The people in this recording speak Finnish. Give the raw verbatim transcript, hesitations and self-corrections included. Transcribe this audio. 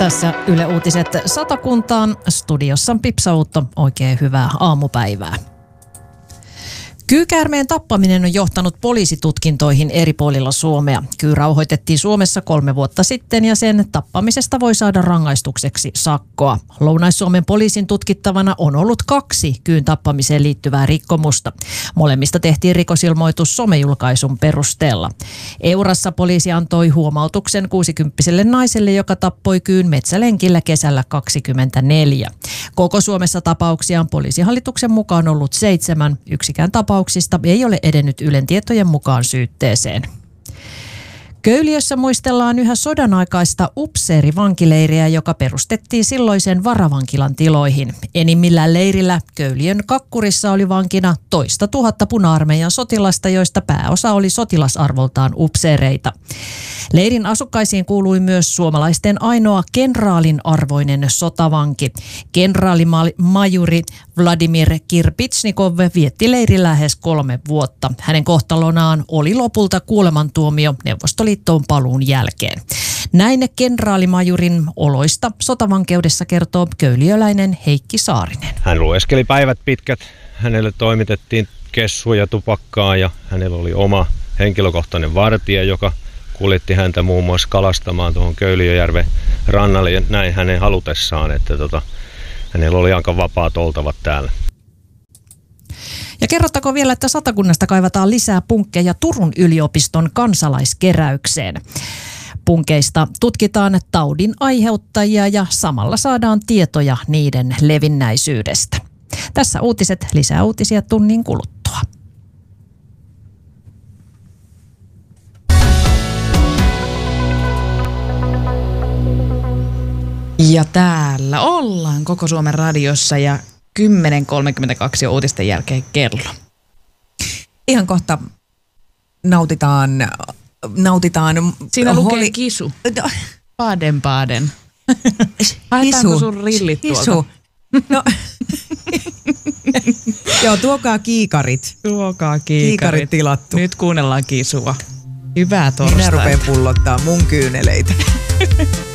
Tässä Yle Uutiset Satakuntaan. Studiossa Pipsa Uutto. Oikein hyvää aamupäivää. Kyykäärmeen tappaminen on johtanut poliisitutkintoihin eri puolilla Suomea. Kyy rauhoitettiin Suomessa kolme vuotta sitten ja sen tappamisesta voi saada rangaistukseksi sakkoa. Lounais-Suomen poliisin tutkittavana on ollut kaksi kyyn tappamiseen liittyvää rikkomusta. Molemmista tehtiin rikosilmoitus somejulkaisun perusteella. Eurassa poliisi antoi huomautuksen kuusikymppiselle naiselle, joka tappoi kyyn metsälenkillä kesällä kaksikymmentäneljä. Koko Suomessa tapauksia on poliisihallituksen mukaan ollut seitsemän. Yksikään tapaus ei ole edennyt Ylen tietojen mukaan syytteeseen. Köyliössä muistellaan yhä sodanaikaista upseerivankileiriä, joka perustettiin silloisen varavankilan tiloihin. Enimmillään leirillä Köyliön Kakkurissa oli vankina toista tuhatta puna-armeijan sotilasta, joista pääosa oli sotilasarvoltaan upseereita. Leirin asukkaisiin kuului myös suomalaisten ainoa kenraalin arvoinen sotavanki. Kenraalimajuri Vladimir Kirpitsnikov vietti leirillä lähes kolme vuotta. Hänen kohtalonaan oli lopulta kuolemantuomio Neuvostoliittoon paluun jälkeen. Näin kenraalimajurin oloista sotavankeudessa kertoo köyliöläinen Heikki Saarinen. Hän lueskeli päivät pitkät. Hänelle toimitettiin kessua ja tupakkaa ja hänellä oli oma henkilökohtainen vartija, joka kuljetti häntä muun muassa kalastamaan tuohon Köyliöjärven rannalle ja näin hänen halutessaan, että tota, hänellä oli aika vapaat oltavat täällä. Ja kerrottako vielä, että Satakunnasta kaivataan lisää punkkeja Turun yliopiston kansalaiskeräykseen. Punkeista tutkitaan taudin aiheuttajia ja samalla saadaan tietoja niiden levinnäisyydestä. Tässä uutiset, lisää uutisia tunnin kuluttua. Ja täällä ollaan koko Suomen radiossa ja kymmenen kolmekymmentäkaksi uutisten jälkeen kello. Ihan kohta nautitaan, nautitaan. Siinä lukee holi... kisu. Baden Baden. Haetaanko Kisu. sun rillit tuolta? Kisu. No. Joo, tuokaa kiikarit. Tuokaa kiikarit. Kiikarit tilattu. Nyt kuunnellaan kisua. Hyvää torstaita. Minä rupean pullottaa mun kyyneleitä.